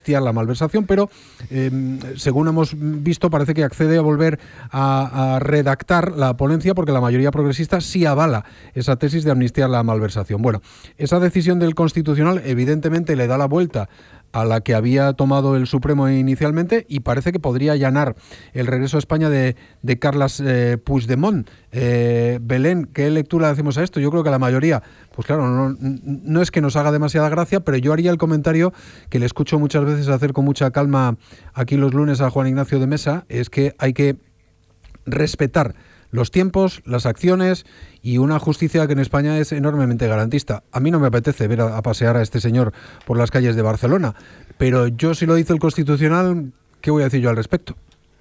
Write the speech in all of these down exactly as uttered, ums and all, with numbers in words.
la malversación, pero eh, según hemos visto parece que accede a volver a, a redactar la ponencia porque la mayoría progresista sí avala esa tesis de amnistiar la malversación. Bueno, esa decisión del Constitucional evidentemente le da la vuelta a la que había tomado el Supremo inicialmente y parece que podría allanar el regreso a España de, de Carles eh, Puigdemont. Eh, Belén, ¿qué lectura hacemos a esto? Yo creo que la mayoría, pues claro, no, no es que nos haga demasiada gracia, pero yo haría el comentario que le escucho muchas veces hacer con mucha calma aquí los lunes a Juan Ignacio de Mesa, es que hay que respetar los tiempos, las acciones y una justicia que en España es enormemente garantista. A mí no me apetece ver a, a pasear a este señor por las calles de Barcelona, pero yo, si lo dice el Constitucional, ¿qué voy a decir yo al respecto?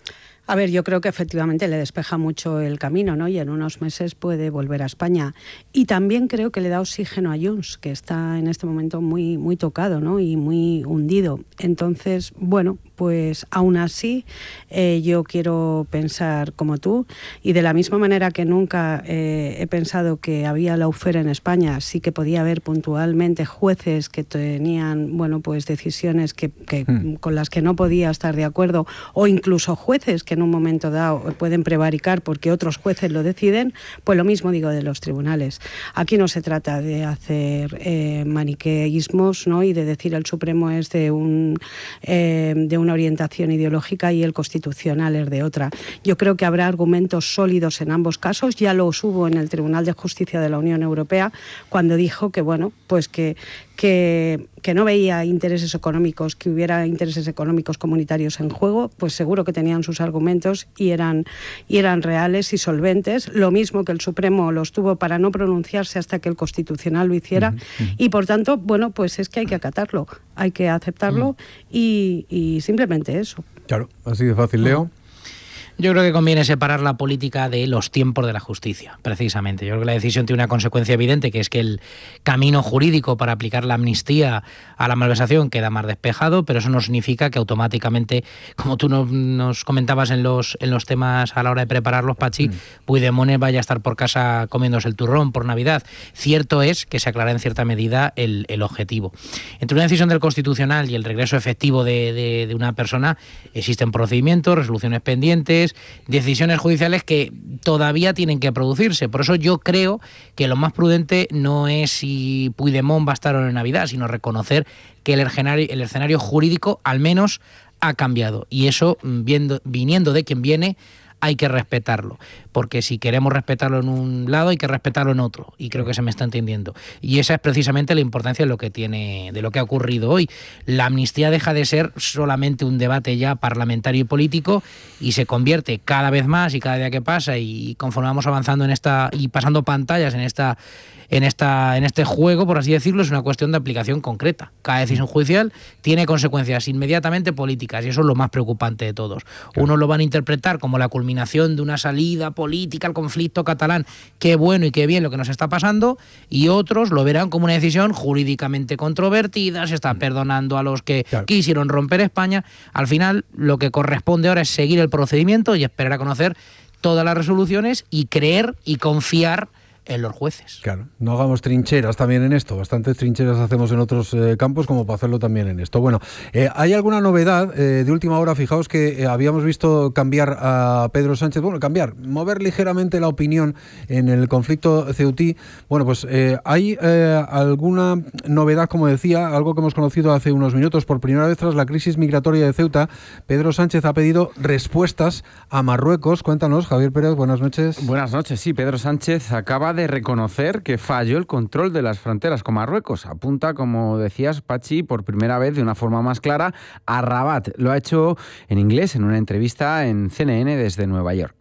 A ver, yo creo que efectivamente le despeja mucho el camino, ¿no? Y en unos meses puede volver a España. Y también creo que le da oxígeno a Junts, que está en este momento muy, muy tocado, ¿no? Y muy hundido. Entonces, bueno, pues aún así eh, yo quiero pensar como tú, y de la misma manera que nunca eh, he pensado que había lawfare en España, sí que podía haber puntualmente jueces que tenían, bueno, pues decisiones que, que mm. con las que no podía estar de acuerdo, o incluso jueces que en un momento dado pueden prevaricar porque otros jueces lo deciden, pues lo mismo digo de los tribunales. Aquí no se trata de hacer eh, maniqueísmos, ¿no? Y de decir el Supremo es de un eh, de una orientación ideológica y el Constitucional es de otra. Yo creo que habrá argumentos sólidos en ambos casos. Ya los hubo en el Tribunal de Justicia de la Unión Europea cuando dijo que, bueno, pues que Que, que no veía intereses económicos, que hubiera intereses económicos comunitarios en juego, pues seguro que tenían sus argumentos y eran, y eran reales y solventes, lo mismo que el Supremo los tuvo para no pronunciarse hasta que el Constitucional lo hiciera, uh-huh, uh-huh. y por tanto, bueno, pues es que hay que acatarlo, hay que aceptarlo, uh-huh. y, y simplemente eso. Claro, así de fácil, Leo. Uh-huh. Yo creo que conviene separar la política de los tiempos de la justicia, precisamente. Yo creo que la decisión tiene una consecuencia evidente, que es que el camino jurídico para aplicar la amnistía a la malversación queda más despejado, pero eso no significa que automáticamente, como tú nos, nos comentabas en los, en los temas a la hora de prepararlos, Pachi, mm. Puigdemont vaya a estar por casa comiéndose el turrón por Navidad. Cierto es que se aclara en cierta medida el, el objetivo. Entre una decisión del Constitucional y el regreso efectivo de, de, de una persona, existen procedimientos, resoluciones pendientes, decisiones judiciales que todavía tienen que producirse. Por eso yo creo que lo más prudente no es si Puigdemont va a estar o no en Navidad, sino reconocer que el escenario, el escenario jurídico al menos ha cambiado. Y eso, viendo, viniendo de quien viene, hay que respetarlo, porque si queremos respetarlo en un lado hay que respetarlo en otro, y creo que se me está entendiendo. Y esa es precisamente la importancia de lo que tiene, de lo que ha ocurrido hoy. La amnistía deja de ser solamente un debate ya parlamentario y político y se convierte cada vez más, y cada día que pasa y conforme vamos avanzando en esta y pasando pantallas en esta en esta en este juego, por así decirlo, es una cuestión de aplicación concreta. Cada decisión judicial tiene consecuencias inmediatamente políticas, y eso es lo más preocupante de todos. Unos lo van a interpretar como la culminación de una salida política al conflicto catalán, qué bueno y qué bien lo que nos está pasando, y otros lo verán como una decisión jurídicamente controvertida, se está perdonando a los que claro. quisieron romper España. Al final, lo que corresponde ahora es seguir el procedimiento y esperar a conocer todas las resoluciones y creer y confiar en los jueces. Claro, no hagamos trincheras también en esto, bastantes trincheras hacemos en otros eh, campos como para hacerlo también en esto. Bueno, eh, ¿hay alguna novedad eh, de última hora? Fijaos que eh, habíamos visto cambiar a Pedro Sánchez, bueno, cambiar, mover ligeramente la opinión en el conflicto ceutí. Bueno, pues eh, ¿hay eh, alguna novedad, como decía, algo que hemos conocido hace unos minutos? Por primera vez tras la crisis migratoria de Ceuta, Pedro Sánchez ha pedido respuestas a Marruecos. Cuéntanos, Javier Pérez, buenas noches. Buenas noches, sí, Pedro Sánchez acaba de de reconocer que falló el control de las fronteras con Marruecos. Apunta, como decías, Pachi, por primera vez de una forma más clara a Rabat. Lo ha hecho en inglés en una entrevista en C N N desde Nueva York.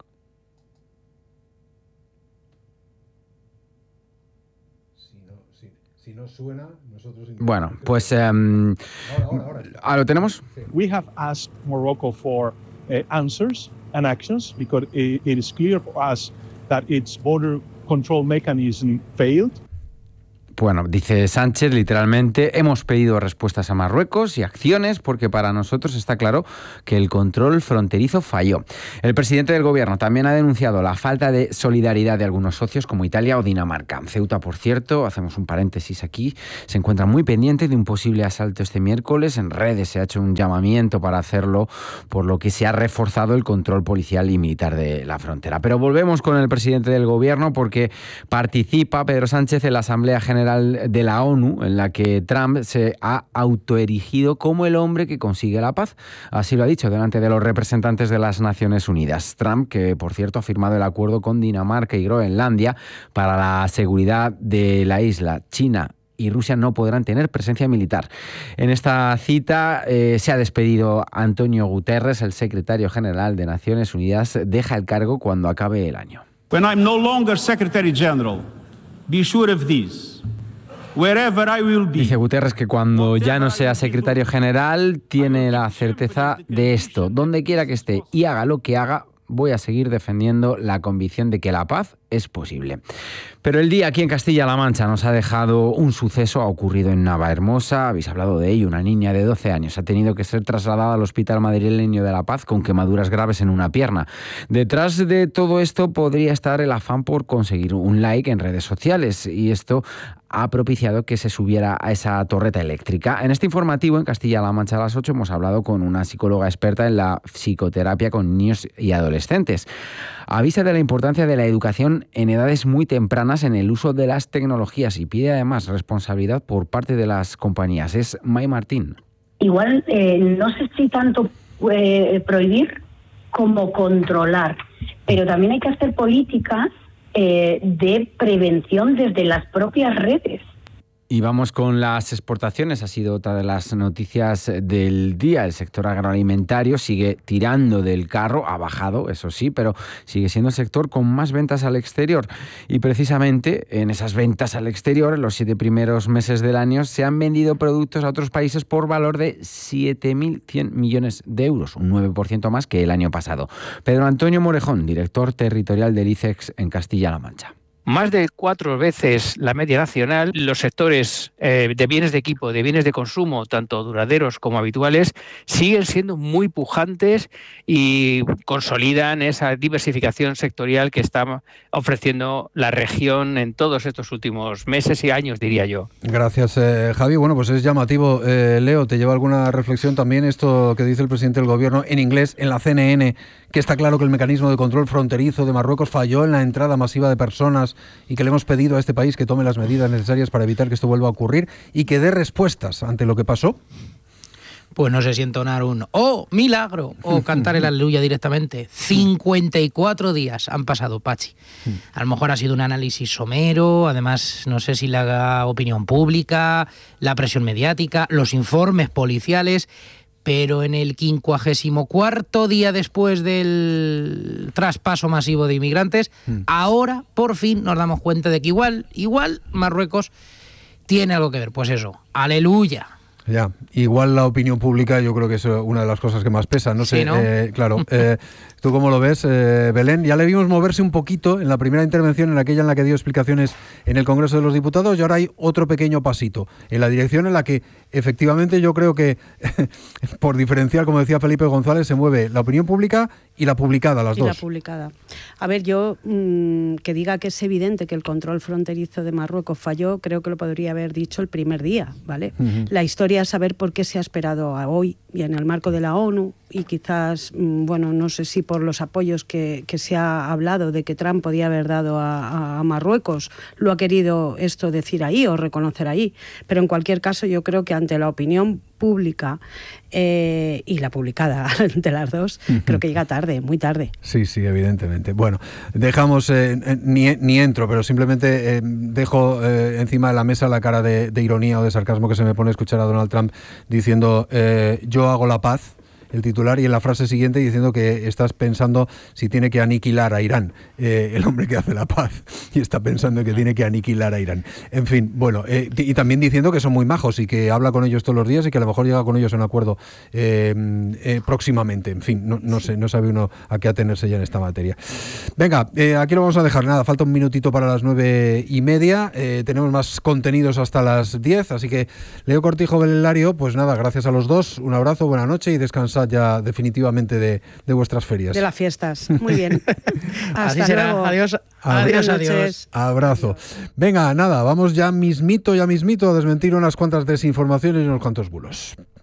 Si no, si, si no suena, nosotros... Bueno, pues... Um, ahora, ahora, ahora. ¿Lo tenemos? We have asked Morocco for uh, answers and actions because it, it is clear for us that its border control mechanism failed. Bueno, dice Sánchez literalmente, hemos pedido respuestas a Marruecos y acciones porque para nosotros está claro que el control fronterizo falló. El presidente del gobierno también ha denunciado la falta de solidaridad de algunos socios como Italia o Dinamarca. Ceuta, por cierto, hacemos un paréntesis aquí, se encuentra muy pendiente de un posible asalto este miércoles. En redes se ha hecho un llamamiento para hacerlo, por lo que se ha reforzado el control policial y militar de la frontera. Pero volvemos con el presidente del gobierno porque participa Pedro Sánchez en la Asamblea General de la ONU, en la que Trump se ha autoerigido como el hombre que consigue la paz. Así lo ha dicho delante de los representantes de las Naciones Unidas. Trump, que por cierto ha firmado el acuerdo con Dinamarca y Groenlandia para la seguridad de la isla. China y Rusia no podrán tener presencia militar. En esta cita eh, se ha despedido Antonio Guterres, el secretario general de Naciones Unidas. Deja el cargo cuando acabe el año. When I'm no longer Secretary General, be sure of this. Wherever I will be. Dice Guterres que cuando ya no sea secretario general tiene la certeza de esto. Donde quiera que esté y haga lo que haga, voy a seguir defendiendo la convicción de que la paz es posible. Pero el día aquí en Castilla-La Mancha nos ha dejado un suceso, ha ocurrido en Navahermosa, habéis hablado de ello, una niña de doce años ha tenido que ser trasladada al Hospital Madrileño de La Paz con quemaduras graves en una pierna. Detrás de todo esto podría estar el afán por conseguir un like en redes sociales y esto ha propiciado que se subiera a esa torreta eléctrica. En este informativo en Castilla-La Mancha a las ocho hemos hablado con una psicóloga experta en la psicoterapia con niños y adolescentes. Avisa de la importancia de la educación en edades muy tempranas en el uso de las tecnologías y pide además responsabilidad por parte de las compañías. Es May Martín. Igual eh, no sé si tanto eh, prohibir como controlar, pero también hay que hacer políticas eh, de prevención desde las propias redes. Y vamos con las exportaciones, ha sido otra de las noticias del día. El sector agroalimentario sigue tirando del carro, ha bajado, eso sí, pero sigue siendo el sector con más ventas al exterior. Y precisamente en esas ventas al exterior, en los siete primeros meses del año, se han vendido productos a otros países por valor de siete mil cien millones de euros, un nueve por ciento más que el año pasado. Pedro Antonio Morejón, director territorial del I C E X en Castilla-La Mancha. Más de cuatro veces la media nacional. Los sectores eh, de bienes de equipo, de bienes de consumo, tanto duraderos como habituales, siguen siendo muy pujantes y consolidan esa diversificación sectorial que está ofreciendo la región en todos estos últimos meses y años, diría yo. Gracias, eh, Javi. Bueno, pues es llamativo. Eh, Leo, ¿te lleva alguna reflexión también esto que dice el presidente del gobierno en inglés, en la C N N, que está claro que el mecanismo de control fronterizo de Marruecos falló en la entrada masiva de personas y que le hemos pedido a este país que tome las medidas necesarias para evitar que esto vuelva a ocurrir y que dé respuestas ante lo que pasó? Pues no sé si entonar un ¡oh, milagro! O cantar el aleluya directamente. cincuenta y cuatro días han pasado, Pachi. A lo mejor ha sido un análisis somero, además no sé si la opinión pública, la presión mediática, los informes policiales, pero en el quincuagésimo cuarto día después del traspaso masivo de inmigrantes, mm. ahora por fin nos damos cuenta de que igual, igual Marruecos tiene algo que ver. Pues eso, aleluya. Ya, igual la opinión pública yo creo que es una de las cosas que más pesa, no sé, sí, ¿no? Eh, claro, eh, ¿tú cómo lo ves, eh, Belén? Ya le vimos moverse un poquito en la primera intervención, en aquella en la que dio explicaciones en el Congreso de los Diputados, y ahora hay otro pequeño pasito, en la dirección en la que efectivamente yo creo que, por diferenciar, como decía Felipe González, se mueve la opinión pública y la publicada, las y dos. La publicada. A ver, yo mmm, que diga que es evidente que el control fronterizo de Marruecos falló, creo que lo podría haber dicho el primer día, ¿vale? Uh-huh. La historia es saber por qué se ha esperado a hoy y en el marco de la ONU y quizás, bueno, no sé si por los apoyos que, que se ha hablado de que Trump podía haber dado a, a Marruecos, lo ha querido esto decir ahí o reconocer ahí, pero en cualquier caso yo creo que ante la opinión pública eh, y la publicada de las dos, uh-huh. creo que llega tarde, muy tarde. Sí, sí, evidentemente. Bueno, dejamos, eh, ni, ni entro, pero simplemente eh, dejo eh, encima de la mesa la cara de, de ironía o de sarcasmo que se me pone a escuchar a Donald Trump diciendo eh, yo hago la paz el titular, y en la frase siguiente diciendo que estás pensando si tiene que aniquilar a Irán, eh, el hombre que hace la paz, y está pensando que tiene que aniquilar a Irán. En fin, bueno, eh, y también diciendo que son muy majos y que habla con ellos todos los días y que a lo mejor llega con ellos a un acuerdo eh, eh, próximamente. En fin, no, no sé, no sabe uno a qué atenerse ya en esta materia. Venga, eh, aquí lo vamos a dejar. Nada, falta un minutito para las nueve y media. Eh, tenemos más contenidos hasta las diez, así que Leo Cortijo, Belén Lario, pues nada, gracias a los dos, un abrazo, buena noche y descansad ya definitivamente de, de vuestras ferias. De las fiestas, muy bien. Hasta Así será. luego. Adiós, Adiós, adiós, adiós. Abrazo. Venga, nada, vamos ya mismito, ya mismito a desmentir unas cuantas desinformaciones y unos cuantos bulos.